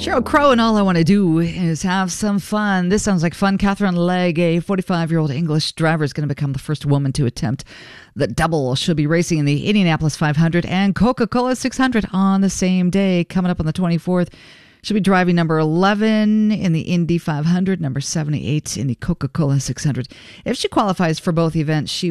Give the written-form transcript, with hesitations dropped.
Sheryl Crow and All I Want to Do is Have Some Fun. This sounds like fun. Catherine Legge, a 45-year-old English driver, is going to become the first woman to attempt the double. She'll be racing in the Indianapolis 500 and Coca-Cola 600 on the same day. Coming up on the 24th, she'll be driving number 11 in the Indy 500, number 78 in the Coca-Cola 600. If she qualifies for both events, she